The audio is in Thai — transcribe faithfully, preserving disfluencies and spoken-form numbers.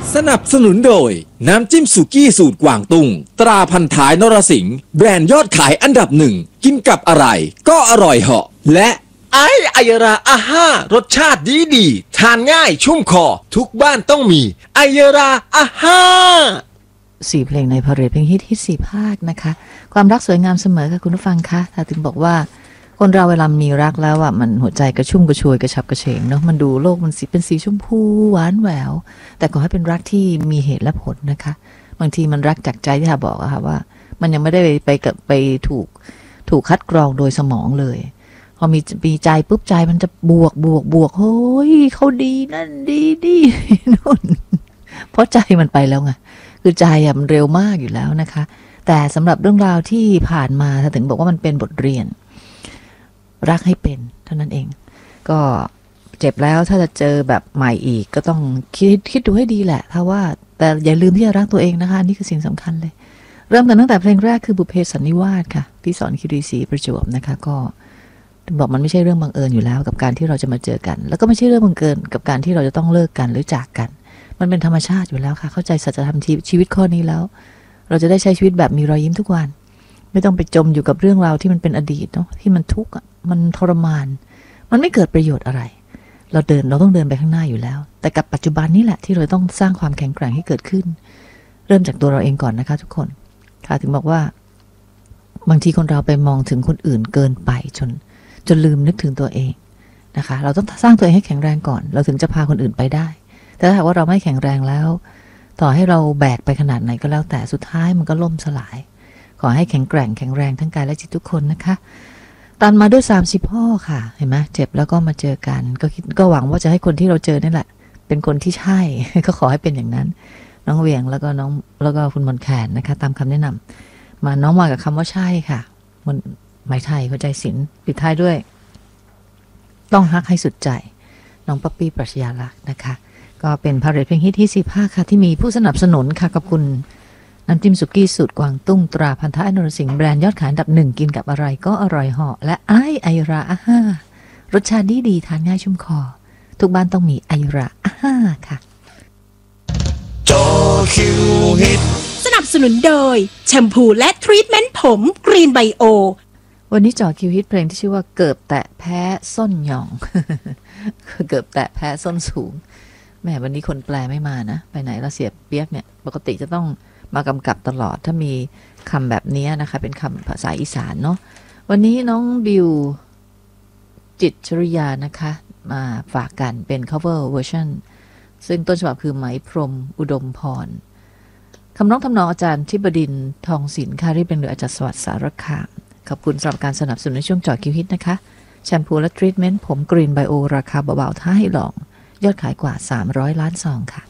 สนับสนุนโดยน้ำจิ้มสุกี้สูตรกวางตุ้งตราพันท้ายนรสิงห์แบรนด์ยอดขายอันดับหนึ่งกินกับอะไรก็อร่อยเหาะและไอไอยราอาห้ารสชาติดีดีทานง่ายชุ่มคอทุกบ้านต้องมีไอยราอาห้าสี่เพลงในพาเหรดเพลงฮิตฮิตสี่ภาคนะคะความรักสวยงามเสมอค่ะคุณผู้ฟังคะถ้าถึงบอกว่าคนเราเวลามีรักแล้วอ่ะมันหัวใจกระชุ่มกระชวยกระฉับกระเฉงเนาะมันดูโลกมันสีเป็นสีชมพูหวานแหววแต่ขอให้เป็นรักที่มีเหตุและผลนะคะบางทีมันรักจากใจที่ท่าบอกอะค่ะว่ามันยังไม่ได้ไปกับไปถูกถูกคัดกรองโดยสมองเลยพอมีมีใจปุ๊บใจมันจะบวกบวกบวกเฮ้ยเขาดีนั่นดีดีนู่นเพราะใจมันไปแล้วไงคือใจอะมันเร็วมากอยู่แล้วนะคะแต่สำหรับเรื่องราวที่ผ่านมาถ้าถึงบอกว่ามันเป็นบทเรียนรักให้เป็นเท่านั้นเองก็เจ็บแล้วถ้าจะเจอแบบใหม่อีกก็ต้องคิดคิดดูให้ดีแหละถ้าว่าแต่อย่าลืมที่จะรักตัวเองนะคะนี่คือสิ่งสำคัญเลยเริ่มกันตั้งแต่เพลงแรกคือบุพเพสันนิวาสค่ะพี่สอนคิรีศรีประจวบนะคะก็บอกมันไม่ใช่เรื่องบังเอิญอยู่แล้วกับการที่เราจะมาเจอกันแล้วก็ไม่ใช่เรื่องบังเอิญกับการที่เราจะต้องเลิกกันหรือจากกันมันเป็นธรรมชาติอยู่แล้วค่ะเข้าใจสัจธรรมชีวิตข้อนี้แล้วเราจะได้ใช้ชีวิตแบบมีรอยยิ้มทุกวันไม่ต้องไปจมอยู่กับเรื่องราวที่มันเป็นอดีตเนาะที่มันทุกข์อ่ะมันทรมานมันไม่เกิดประโยชน์อะไรเราเดินเราต้องเดินไปข้างหน้าอยู่แล้วแต่กับปัจจุบันนี่แหละที่เราต้องสร้างความแข็งแกร่งให้เกิดขึ้นเริ่มจากตัวเราเองก่อนนะคะทุกคนค่ะถึงบอกว่าบางทีคนเราไปมองถึงคนอื่นเกินไปจนจนลืมนึกถึงตัวเองนะคะเราต้องสร้างตัวเองให้แข็งแรงก่อนเราถึงจะพาคนอื่นไปได้แต่ถ้าหากว่าเราไม่แข็งแรงแล้วต่อให้เราแบกไปขนาดไหนก็แล้วแต่สุดท้ายมันก็ล่มสลายขอให้แข็งแกร่งแข็งแรงทั้งกายและจิตทุกคนนะคะตันมาด้วยสามสิบพ่อค่ะเห็นไหมเจ็บแล้วก็มาเจอกันก็คิดก็หวังว่าจะให้คนที่เราเจอนี่แหละเป็นคนที่ใช่ ก็ขอให้เป็นอย่างนั้นน้องเวียงแล้วก็น้องแล้วก็คุณมนแคนนะคะตามคำแนะนำมาน้องมากับคำว่าใช่ค่ะมันหมายไทยหัวใจศิลป์ปิดท้ายด้วยต้องฮักให้สุดใจน้องป๊อปปี้ปรัชญาลักษณ์นะคะก็เป็นพาเหรดเพลงฮิตที่สี่ภาคค่ะที่มีผู้สนับสนุนค่ะกับคุณน้ำจิ้มสุกี้สูตรกวางตุ้งตราพันท้ายนรสิงห์แบรนด์ยอดขายอันดับหนึ่งกินกับอะไรก็อร่อยเหาะและไอไอราอาห้ารสชาติดีดีทานง่ายชุ่มคอทุกบ้านต้องมีไอราอาห้าค่ะจอคิวฮิตสนับสนุนโดยแชมพูและทรีทเมนต์ผมกรีนไบโอวันนี้จอคิวฮิตเพลงที่ชื่อว่าเกิบแตะแพ้ส้นหยอง เกิบแตะแพ้ส้นสูงแหมวันนี้คนแปลไม่มานะไปไหนแล้วเสียเปียกเนี่ยปกติจะต้องมากำกับตลอดถ้ามีคำแบบนี้นะคะเป็นคำภาษาอีสานเนาะวันนี้น้องบิวจิตชริยานะคะมาฝากกันเป็น cover version ซึ่งต้นฉบับคือไหมพรหมอุดมพรคำร้องทำนองอาจารย์ทิบดินทองศิลป์ค่ะที่เป็นหรืออาจารย์สวัสดิ์สารคามขอบคุณสำหรับการสนับสนุนในช่วงเจาะคิวฮิตนะคะแชมพูและทรีทเมนต์ผมกรีนไบโอราคาเบาๆท้าให้ลองยอดขายกว่าสามร้อยล้านซองค่ะ